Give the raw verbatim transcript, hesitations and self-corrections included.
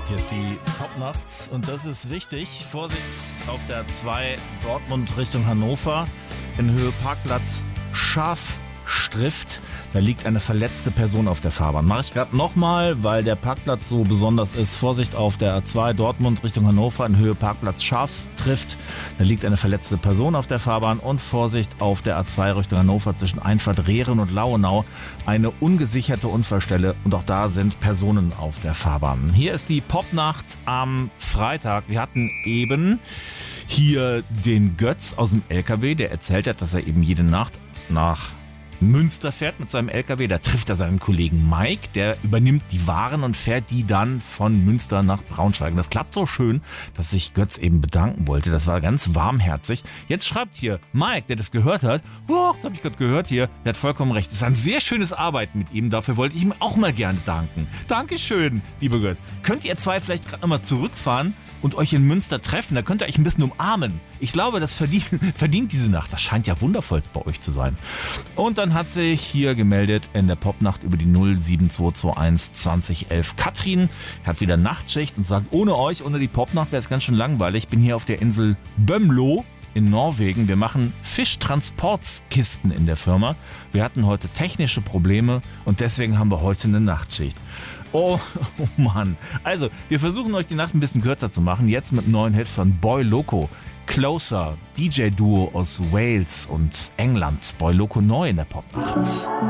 Hier ist die Popnacht und das ist wichtig. Vorsicht auf der zwei Dortmund Richtung Hannover in Höhe Parkplatz Schafstrift. Da liegt eine verletzte Person auf der Fahrbahn. Mache ich gerade nochmal, weil der Parkplatz so besonders ist. Vorsicht auf der A zwei Dortmund Richtung Hannover in Höhe Parkplatz Schafstrift. Da liegt eine verletzte Person auf der Fahrbahn. Und Vorsicht auf der A zwei Richtung Hannover zwischen Einfahrt Rehren und Lauenau. Eine ungesicherte Unfallstelle und auch da sind Personen auf der Fahrbahn. Hier ist die Popnacht am Freitag. Wir hatten eben hier den Götz aus dem L K W, der erzählt hat, dass er eben jede Nacht nach Münster fährt mit seinem L K W. Da trifft er seinen Kollegen Mike, der übernimmt die Waren und fährt die dann von Münster nach Braunschweig. Und das klappt so schön, dass sich Götz eben bedanken wollte. Das war ganz warmherzig. Jetzt schreibt hier Mike, der das gehört hat, oh, das habe ich gerade gehört hier, der hat vollkommen recht. Es ist ein sehr schönes Arbeiten mit ihm. Dafür wollte ich ihm auch mal gerne danken. Dankeschön, lieber Götz. Könnt ihr zwei vielleicht gerade nochmal zurückfahren und euch in Münster treffen? Da könnt ihr euch ein bisschen umarmen. Ich glaube, das verdient, verdient diese Nacht. Das scheint ja wundervoll bei euch zu sein. Und dann hat sich hier gemeldet in der Popnacht über die null sieben zwei zwei eins zwanzig elf Katrin. Hat wieder Nachtschicht und sagt, ohne euch, ohne die Popnacht wäre es ganz schön langweilig. Ich bin hier auf der Insel Bömlo in Norwegen. Wir machen Fischtransportkisten in der Firma. Wir hatten heute technische Probleme und deswegen haben wir heute eine Nachtschicht. Oh, oh Mann. Also, wir versuchen euch die Nacht ein bisschen kürzer zu machen. Jetzt mit einem neuen Hit von Boy Loco. Closer, D J-Duo aus Wales und England. Boy Loco neu in der Popnacht.